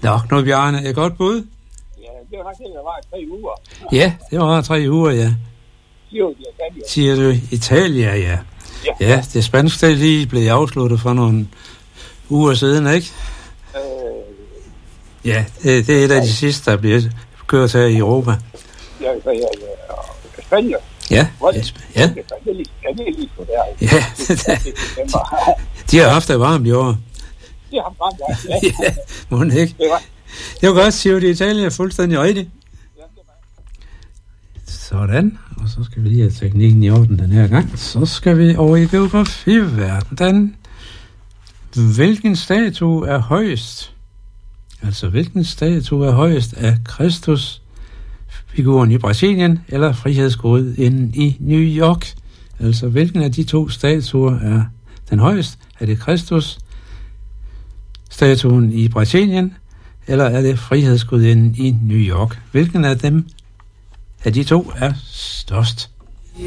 Nå, Knud Bjarne, et godt bud? Ja, det var nok det, der var 3 uger. Ja, det var 3 uger, ja. Siger du Italia, ja. Ja, det spanske det lige blev afsluttet for nogle uger siden, ikke? Ja, det er et af de sidste, der bliver kørt her i Europa. Ja. Spanien. Ja. Ja. De har haft det varmt i år. De har haft varmt, ja. Ja, må den ikke. Det var godt, siger det Italien er fuldstændig rigtigt. Sådan, og så skal vi lige have teknikken i orden den her gang. Så skal vi over i geografiverdenen. Hvilken statue er højest? Altså, hvilken statue er højest af Kristus-figuren i Brasilien eller frihedsguden i New York? Altså, hvilken af de 2 statuer er den højest? Er det Kristus-statuen i Brasilien, eller er det frihedsguden i New York? Hvilken af dem af de 2 er størst?